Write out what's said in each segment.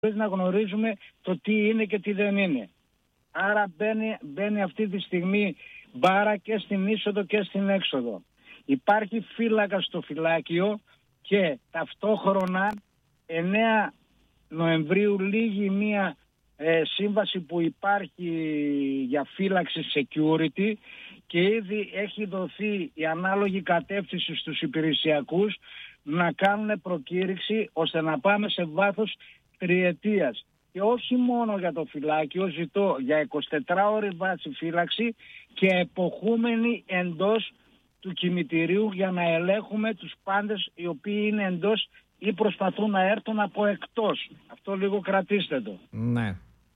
χωρίς να γνωρίζουμε το τι είναι και τι δεν είναι. Άρα μπαίνει αυτή τη στιγμή μπάρα και στην είσοδο και στην έξοδο. Υπάρχει φύλακα στο φυλάκιο και ταυτόχρονα 9 Νοεμβρίου λήγει μία σύμβαση που υπάρχει για φύλαξη security και ήδη έχει δοθεί η ανάλογη κατεύθυνση στους υπηρεσιακούς να κάνουν προκήρυξη ώστε να πάμε σε βάθος τριετίας. Και όχι μόνο για το φυλάκιο, ζητώ για 24 ώρες βάση φύλαξη και εποχούμενοι εντός του κημητηρίου για να ελέγχουμε τους πάντες οι οποίοι είναι εντός ή προσπαθούν να έρθουν από εκτός. Αυτό λίγο κρατήστε το. Ναι.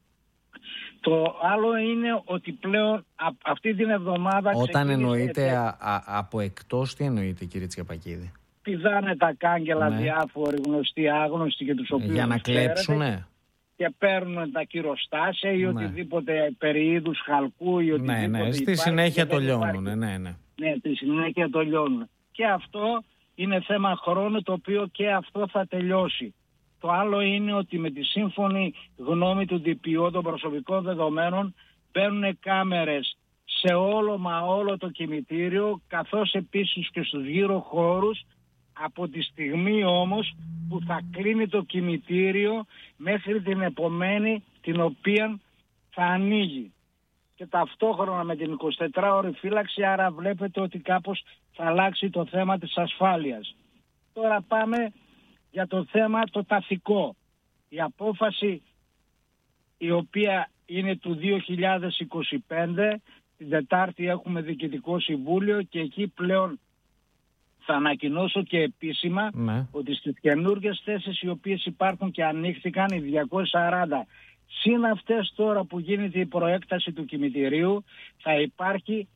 Το άλλο είναι ότι πλέον αυτή την εβδομάδα... Όταν εννοείται από εκτός, τι εννοείται, κύριε Τσιαπακίδη? Πηδάνε τα κάγκελα, ναι, διάφοροι γνωστοί, άγνωστοι και τους οποίους... Για να κλέψουνε. Και παίρνουν τα κυροστάσια ή οτιδήποτε περί είδους χαλκού ή οτιδήποτε. Ναι, στη συνέχεια το λιώνουν. Ναι, στη συνέχεια το λιώνουν. Και αυτό είναι θέμα χρόνου, το οποίο και αυτό θα τελειώσει. Το άλλο είναι ότι με τη σύμφωνη γνώμη του DPO των προσωπικών δεδομένων μπαίνουν κάμερες σε όλο το κημητήριο, καθώς επίσης και στους γύρω χώρους, από τη στιγμή όμως που θα κλείνει το κημητήριο μέχρι την επομένη την οποία θα ανοίγει. Και ταυτόχρονα με την 24ωρη φύλαξη, άρα βλέπετε ότι κάπως θα αλλάξει το θέμα της ασφάλειας. Τώρα πάμε για το θέμα το ταφικό. Η απόφαση η οποία είναι του 2025, την Τετάρτη έχουμε Διοικητικό Συμβούλιο και εκεί πλέον θα ανακοινώσω και επίσημα ότι στις καινούργιες θέσεις οι οποίες υπάρχουν και ανοίχθηκαν οι 240, συν αυτές τώρα που γίνεται η προέκταση του κημητηρίου, θα υπάρχει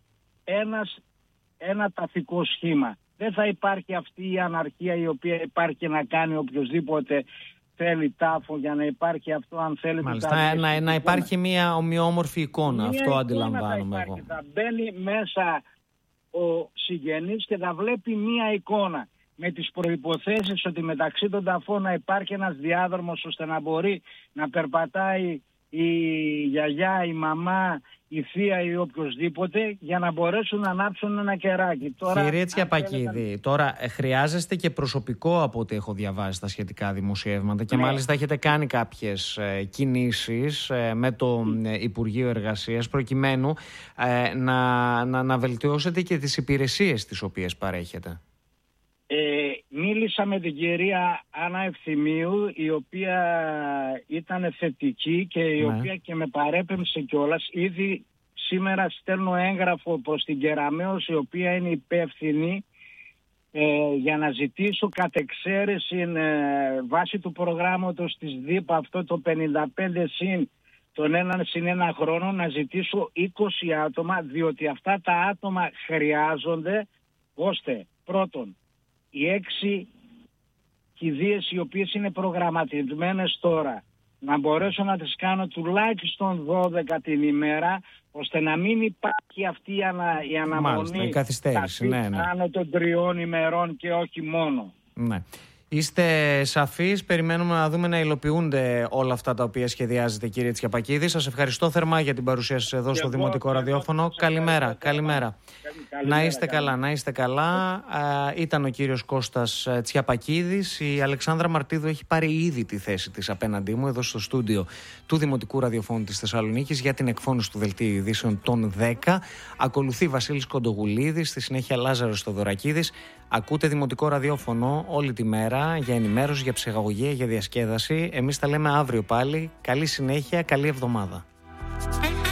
ένα ταφικό σχήμα. Δεν θα υπάρχει αυτή η αναρχία η οποία υπάρχει να κάνει οποιοδήποτε θέλει τάφο για να υπάρχει αυτό, αν θέλει. Μάλιστα, να υπάρχει μια ομοιόμορφη εικόνα, αυτό αντιλαμβάνομαι εγώ. Θα μπαίνει μέσα ο συγγενής και θα βλέπει μία εικόνα με τις προϋποθέσεις ότι μεταξύ των ταφών να υπάρχει ένας διάδρομος ώστε να μπορεί να περπατάει η γιαγιά, η μαμά, η θεία ή οποιοσδήποτε για να μπορέσουν να ανάψουν ένα κεράκι. Κύριε Τσιαπακίδη, τώρα χρειάζεστε και προσωπικό από ό,τι έχω διαβάσει στα σχετικά δημοσιεύματα και μάλιστα έχετε κάνει κάποιες κινήσεις με το Υπουργείο Εργασίας προκειμένου να βελτιώσετε και τις υπηρεσίες τις οποίες παρέχετε. Μίλησα με την κυρία Άννα Ευθυμίου, η οποία ήταν θετική και η οποία και με παρέπεμψε κιόλας. Ήδη σήμερα στέλνω έγγραφο προς την Κεραμέως, η οποία είναι υπεύθυνη, για να ζητήσω κατ' εξαίρεση βάσει του προγράμματος της ΔΥΠ αυτό το 55 συν των 1 συν 1 χρόνο να ζητήσω 20 άτομα, διότι αυτά τα άτομα χρειάζονται ώστε πρώτον οι 6 κηδείες οι οποίες είναι προγραμματισμένες τώρα να μπορέσω να τις κάνω τουλάχιστον 12 την ημέρα, ώστε να μην υπάρχει αυτή η αναμονή. Μάλιστα, η καθυστέρηση, άνω των 3 ημερών και όχι μόνο. Ναι. Είστε σαφείς, περιμένουμε να δούμε να υλοποιούνται όλα αυτά τα οποία σχεδιάζετε, κύριε Τσιαπακίδη. Σας ευχαριστώ θερμά για την παρουσία σας εδώ στο Δημοτικό Ραδιόφωνο. Καλημέρα. Να είστε καλά. Ήταν ο κύριος Κώστας Τσιαπακίδης. Η Αλεξάνδρα Μαρτίδου έχει πάρει ήδη τη θέση της απέναντί μου εδώ στο στούντιο του Δημοτικού Ραδιοφώνου της Θεσσαλονίκης για την εκφώνηση του Δελτίου Ειδήσεων των 10. Ακολουθεί Βασίλης Κοντογουλίδης, στη συνέχεια Λάζαρος Θοδωρακίδης. Ακούτε Δημοτικό Ραδιόφωνο όλη τη μέρα για ενημέρωση, για ψυχαγωγία, για διασκέδαση. Εμείς τα λέμε αύριο πάλι. Καλή συνέχεια, καλή εβδομάδα.